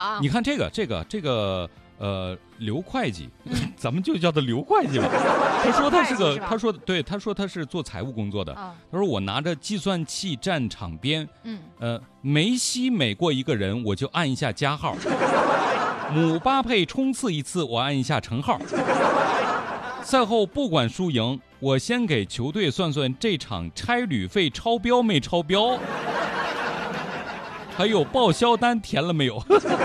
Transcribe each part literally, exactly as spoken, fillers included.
啊。 你看这个这个这个呃刘会计，嗯、咱们就叫他刘会计吧。他说他是个，他说对，他说他是做财务工作的。啊、他说我拿着计算器站场边，嗯，呃，梅西每过一个人，我就按一下加号。姆巴佩冲刺一次，我按一下乘号。赛后不管输赢，我先给球队算算这场差旅费超标没超标，还有报销单填了没有。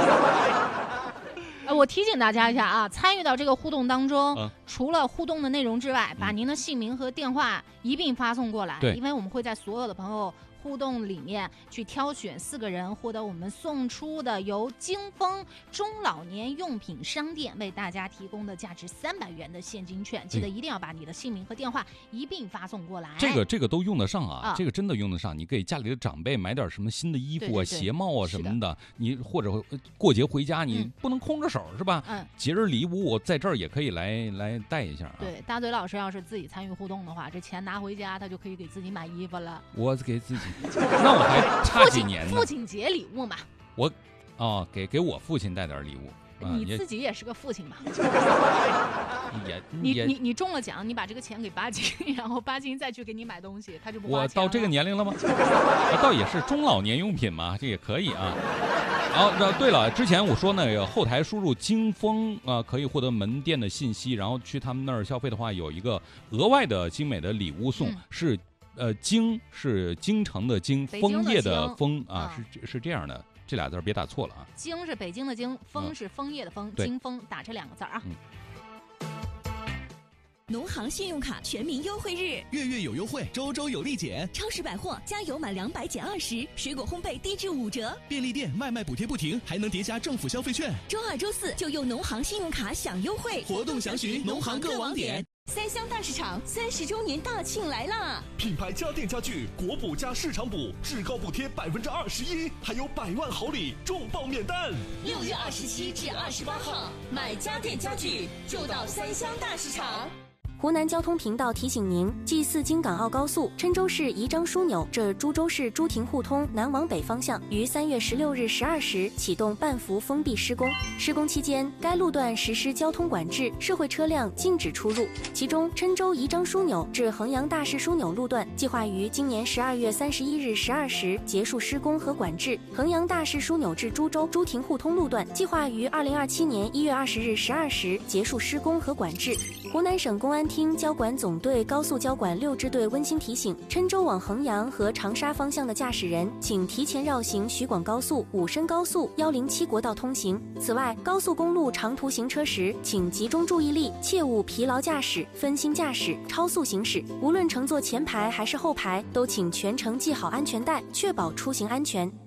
呃，我提醒大家一下啊，参与到这个互动当中，嗯、除了互动的内容之外，把您的姓名和电话一并发送过来， 对， 因为我们会在所有的朋友互动里面去挑选四个人，获得我们送出的由京丰中老年用品商店为大家提供的价值三百元的现金券。记得一定要把你的姓名和电话一并发送过来。 这个这个都用得上啊，啊这个真的用得上。你给家里的长辈买点什么新的衣服啊、对对对鞋帽啊什么的，你或者过节回家你不能空着手、嗯、是吧？嗯，节日礼物我在这儿也可以来来带一下啊。 对，大嘴老师要是自己参与互动的话，这钱拿回家他就可以给自己买衣服了。 我给自己。那我还差几年呢？ 父亲节礼物嘛。 我，哦，给给我父亲带点礼物。 啊、你自己也是个父亲嘛。 也， 你你你中了奖，你把这个钱给巴金，然后巴金再去给你买东西，他就不花钱了。 我到这个年龄了吗？啊，倒也是中老年用品嘛，这也可以啊。然后，对了，之前我说那个后台输入京丰啊、呃，可以获得门店的信息，然后去他们那儿消费的话，有一个额外的精美的礼物送，嗯、是。呃，京是京城的京，枫叶的枫啊，嗯、是是这样的，这俩字别打错了啊。 京是北京的京，枫是枫叶的枫，嗯、京枫打这两个字啊。嗯、 农行信用卡全民优惠日， 月月有优惠，周周有立减。 超市百货加油满两百减二十，水果烘焙低至五折。 便利店外卖补贴不停，还能叠加政府消费券。 周二、周四就用农行信用卡享优惠， 活动详询农行各网点。 三湘大市场三十周年大庆来啦！ 品牌家电家具国补加市场补，至高补贴百分之二十一，还有百万好礼，重磅免单。 六月二十七至二十八号，买家电家具就到三湘大市场。 湖南交通频道提醒您：G 四京港澳高速郴州市宜章枢纽至株洲市朱亭互通南往北方向于三月十六日十二时启动半幅封闭施工。施工期间，该路段实施交通管制，社会车辆禁止出入。其中，郴州宜章枢纽至衡阳大市枢纽路段计划于今年十二月三十一日十二时结束施工和管制；衡阳大市枢纽至株洲朱亭互通路段计划于二零二七年一月二十日十二时结束施工和管制。湖南省公安厅交管总队高速交管六支队温馨提醒：郴州往衡阳和长沙方向的驾驶人，请提前绕行徐广高速、武深高速、一零七国道通行。此外，高速公路长途行车时，请集中注意力，切勿疲劳驾驶、分心驾驶、超速行驶。无论乘坐前排还是后排，都请全程系好安全带，确保出行安全。